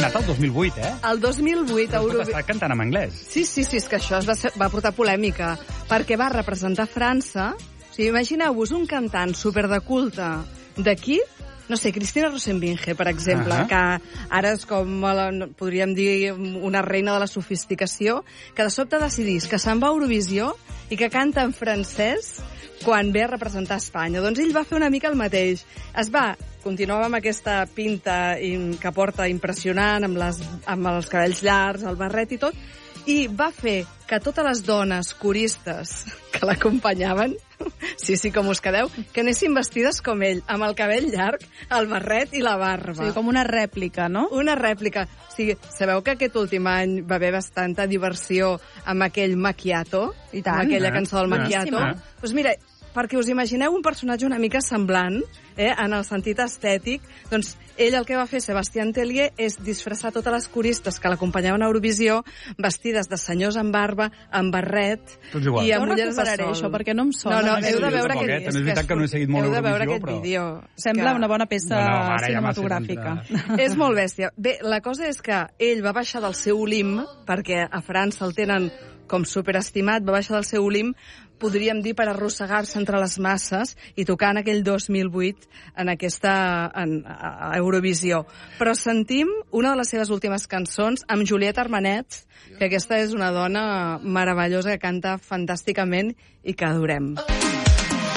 nominat el 2008, eh? El 2008 a Eurovisió. Està cantant en anglès. Sí, és que això va portar polèmica, perquè va representar França. O sigui, imagineu-vos un cantant super de culte d'aquí, no sé, Cristina Rosenvinge, per exemple, que ara és com, podríem dir, una reina de la sofisticació, que de sobte decidís que se'n va a Eurovisió i que canta en francès quan ve a representar Espanya. Doncs ell va fer una mica el mateix. Continuava amb aquesta pinta que porta impressionant, amb els cabells llargs, el barret i tot, i va fer que totes les dones coristes que l'acompanyaven, sí, com us quedeu, que anessin vestides com ell, amb el cabell llarg, el barret i la barba. Sí, com una rèplica, no? Una rèplica. O sigui, sabeu que aquest últim any va haver bastanta diversió amb aquell Macchiato? I tant. Amb aquella cançó del Macchiato. Doncs mira, perquè us imagineu un personatge una mica semblant, en el sentit estètic, doncs ell el que va fer, Sébastien Tellier, és disfressar totes les coristes que l'acompanyaven a Eurovisió vestides de senyors amb barba, amb barret i amb ulleres de sol. Això, perquè no em sona. No, heu de veure aquest vídeo. És veritat que no he seguit molt Eurovisió, però... Sembla una bona peça cinematogràfica. És molt bèstia. Bé, la cosa és que ell va baixar del seu Olimp, perquè a França el tenen com superestimat, va baixar del seu Olimp, podríem dir, per arrossegar-se entre les masses i tocar en aquell 2008 en aquesta a Eurovisió. Però sentim una de les seves últimes cançons amb Juliette Armanet, que aquesta és una dona meravellosa que canta fantàsticament i que adorem.